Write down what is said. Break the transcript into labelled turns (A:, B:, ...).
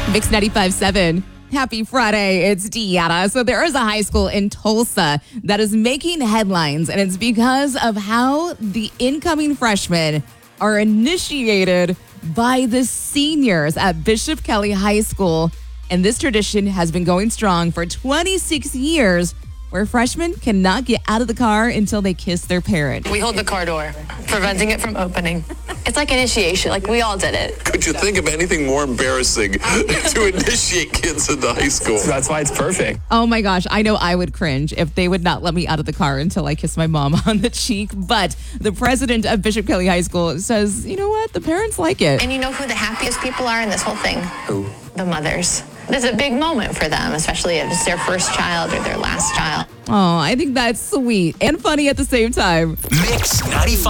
A: Mix 95.7. Happy Friday. It's Deanna. So there is a high school in Tulsa that is making headlines, and it's because of how the incoming freshmen are initiated by the seniors at Bishop Kelly High School. And this tradition has been going strong for 26 years, where freshmen cannot get out of the car until they kiss their parent.
B: We hold the car door, preventing it from opening. It's like initiation, like we all did it.
C: Could you think of anything more embarrassing to initiate kids into high school?
D: That's why it's perfect.
A: Oh my gosh, I know I would cringe if they would not let me out of the car until I kiss my mom on the cheek. But the president of Bishop Kelly High School says, you know what? The parents like it.
B: And you know who the happiest people are in this whole thing?
D: Who?
B: The mothers. It's a big moment for them, especially if it's their first child or their last child.
A: Oh, I think that's sweet and funny at the same time.
E: Mix 95.